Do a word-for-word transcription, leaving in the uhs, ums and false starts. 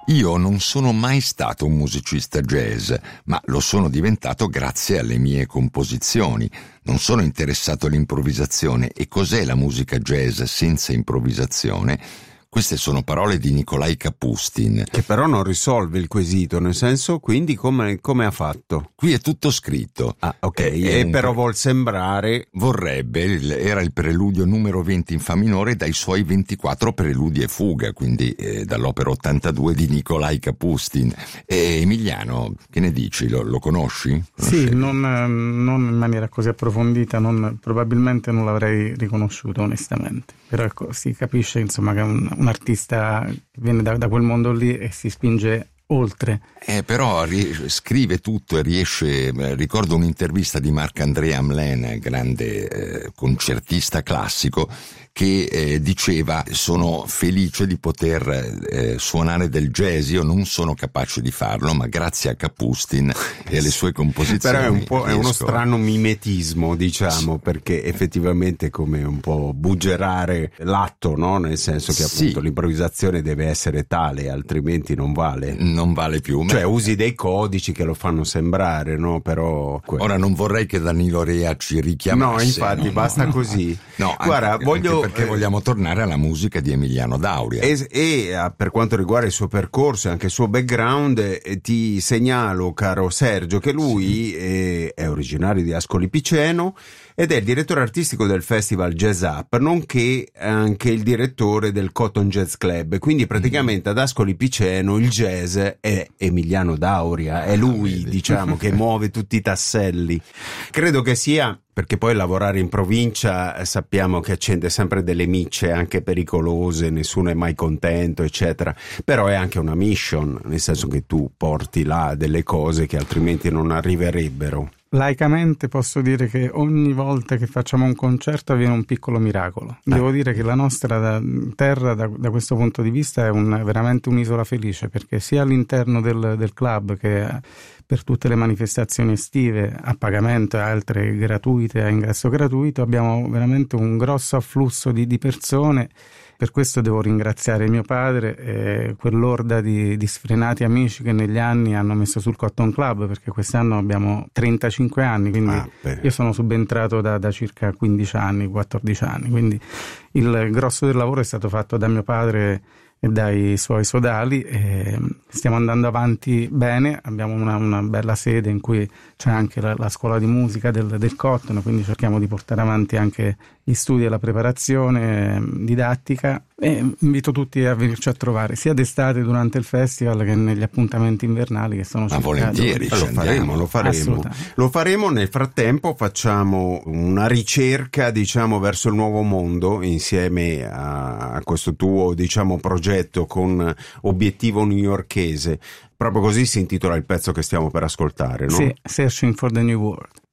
Io non sono mai stato un musicista jazz, ma lo sono diventato grazie alle mie composizioni. Non sono interessato all'improvvisazione. E cos'è la musica jazz senza improvvisazione? Queste sono parole di Nikolaj Kapustin. Che però non risolve il quesito, nel senso, quindi come, come ha fatto? Qui è tutto scritto. Ah, ok, e un... però vuol sembrare... Vorrebbe, era il preludio numero venti in fa minore dai suoi ventiquattro preludi e fuga, quindi eh, dall'opera ottantadue di Nikolaj Kapustin. E Emiliano, che ne dici? Lo, lo conosci? Sì, non, non in maniera così approfondita, non, probabilmente non l'avrei riconosciuto onestamente. Però ecco, si capisce insomma che è un, un artista che viene da, da quel mondo lì e si spinge oltre. Eh, però ri- scrive tutto e riesce. Ricordo un'intervista di Marc-André Hamelin, grande eh, concertista classico, che eh, diceva: sono felice di poter eh, suonare del jazz, io non sono capace di farlo, ma grazie a Kapustin e alle sue composizioni. Però è un po' riesco... è uno strano mimetismo, diciamo, sì. Perché effettivamente è come un po' buggerare l'atto, no? Nel senso che appunto sì. L'improvvisazione deve essere tale, altrimenti non vale. Non vale più. Cioè ma... usi dei codici che lo fanno sembrare, no? Però ora non vorrei che Danilo Rea ci richiamasse. No, infatti, no, basta no, così. No, guarda, anche, voglio anche perché eh, vogliamo tornare alla musica di Emiliano D'Auria. E, e per quanto riguarda il suo percorso e anche il suo background, eh, ti segnalo, caro Sergio, che lui sì. è, è originario di Ascoli Piceno ed è il direttore artistico del Festival Jazz Up, nonché anche il direttore del Cotton Jazz Club. Quindi praticamente ad Ascoli Piceno il jazz è Emiliano D'Auria, è lui, diciamo, che muove tutti i tasselli. Credo che sia... perché poi lavorare in provincia sappiamo che accende sempre delle micce anche pericolose, nessuno è mai contento, eccetera, però è anche una mission, nel senso che tu porti là delle cose che altrimenti non arriverebbero. Laicamente posso dire che ogni volta che facciamo un concerto avviene un piccolo miracolo. Devo ah. dire che la nostra terra da, da questo punto di vista è un, veramente un'isola felice, perché sia all'interno del, del club che per tutte le manifestazioni estive a pagamento e altre gratuite a ingresso gratuito abbiamo veramente un grosso afflusso di, di persone. Per questo devo ringraziare mio padre e quell'orda di, di sfrenati amici che negli anni hanno messo sul Cotton Club, perché quest'anno abbiamo trentacinque anni, quindi ah, io sono subentrato da, da circa quindici anni, quattordici anni, quindi il grosso del lavoro è stato fatto da mio padre e dai suoi sodali e stiamo andando avanti bene. Abbiamo una, una bella sede in cui c'è anche la, la scuola di musica del, del Cotton, quindi cerchiamo di portare avanti anche gli studi e la preparazione didattica, e invito tutti a venirci a trovare sia d'estate durante il festival che negli appuntamenti invernali che sono ma volentieri lo faremo, lo faremo lo faremo. Nel frattempo facciamo una ricerca, diciamo, verso il nuovo mondo insieme a, a questo tuo, diciamo, progetto con obiettivo newyorkese. Proprio così si intitola il pezzo che stiamo per ascoltare, no? Sì, Searching for the New World.